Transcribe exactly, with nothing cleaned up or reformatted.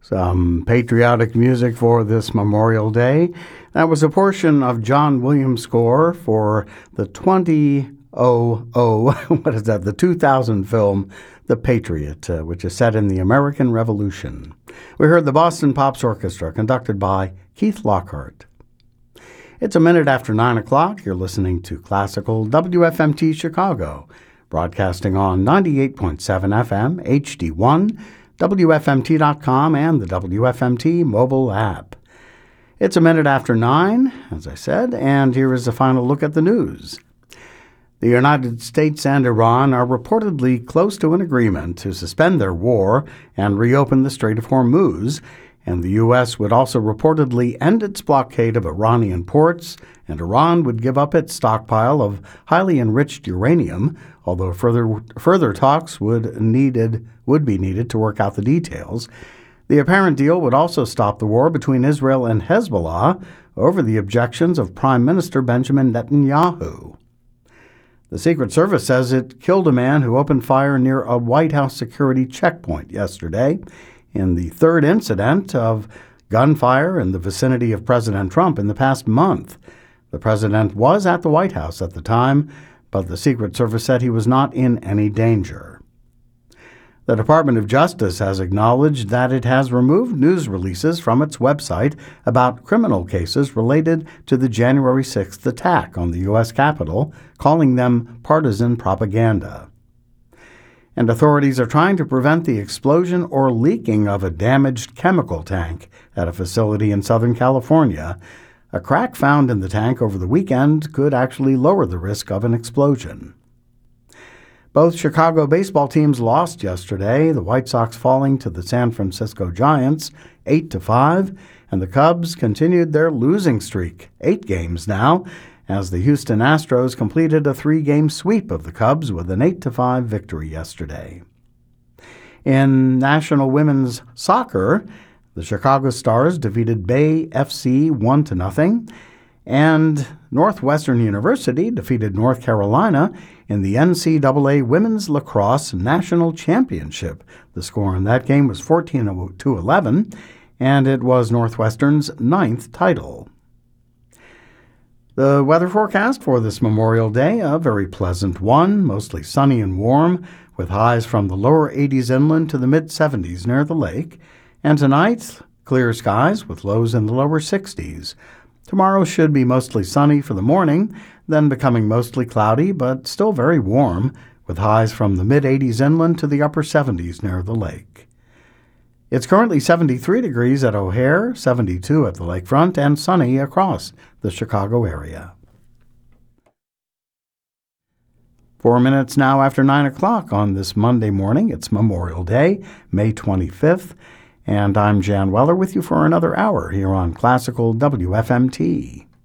Some patriotic music for this Memorial Day. That was a portion of John Williams' score for the twenty hundred, what is that, the two thousand film, The Patriot, uh, which is set in the American Revolution. We heard the Boston Pops Orchestra, conducted by Keith Lockhart. It's a minute after nine o'clock. You're listening to Classical W F M T Chicago, broadcasting on ninety-eight point seven F M, H D one, W F M T dot com, and the W F M T mobile app. It's a minute after nine, as I said, and here is a final look at the news. The United States and Iran are reportedly close to an agreement to suspend their war and reopen the Strait of Hormuz, and the U S would also reportedly end its blockade of Iranian ports, and Iran would give up its stockpile of highly enriched uranium, although further further talks would needed would be needed to work out the details. The apparent deal would also stop the war between Israel and Hezbollah over the objections of Prime Minister Benjamin Netanyahu. The Secret Service says it killed a man who opened fire near a White House security checkpoint yesterday, in the third incident of gunfire in the vicinity of President Trump in the past month. The president was at the White House at the time, but the Secret Service said he was not in any danger. The Department of Justice has acknowledged that it has removed news releases from its website about criminal cases related to the January sixth attack on the U S Capitol, calling them partisan propaganda. And authorities are trying to prevent the explosion or leaking of a damaged chemical tank at a facility in Southern California. A crack found in the tank over the weekend could actually lower the risk of an explosion. Both Chicago baseball teams lost yesterday, the White Sox falling to the San Francisco Giants eight to five, and the Cubs continued their losing streak, eight games now, as the Houston Astros completed a three-game sweep of the Cubs with an eight to five victory yesterday. In National Women's Soccer, the Chicago Stars defeated Bay F C one to nothing, and Northwestern University defeated North Carolina in the N C double A Women's Lacrosse National Championship. The score in that game was fourteen to eleven, and it was Northwestern's ninth title. The weather forecast for this Memorial Day, a very pleasant one, mostly sunny and warm, with highs from the lower eighties inland to the mid-seventies near the lake. And tonight, clear skies with lows in the lower sixties. Tomorrow should be mostly sunny for the morning, then becoming mostly cloudy, but still very warm, with highs from the mid-eighties inland to the upper seventies near the lake. It's currently seventy-three degrees at O'Hare, seventy-two at the lakefront, and sunny across the Chicago area. Four minutes now after nine o'clock on this Monday morning. It's Memorial Day, May twenty-fifth, and I'm Jan Weller with you for another hour here on Classical W F M T.